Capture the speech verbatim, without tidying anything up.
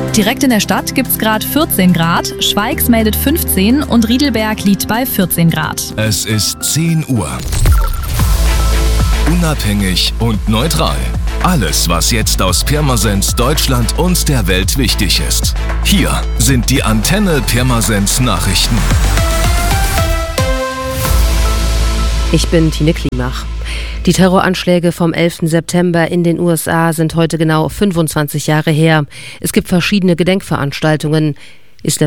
Direkt in der Stadt gibt's gerade vierzehn Grad, Schweigs meldet fünfzehn und Riedelberg liegt bei vierzehn Grad. Es ist zehn Uhr. Unabhängig und neutral. Alles, was jetzt aus Pirmasens, Deutschland und der Welt wichtig ist. Hier sind die Antenne Pirmasens Nachrichten. Ich bin Tine Klimach. Die Terroranschläge vom elften September in den U S A sind heute genau fünfundzwanzig Jahre her. Es gibt verschiedene Gedenkveranstaltungen. Ist der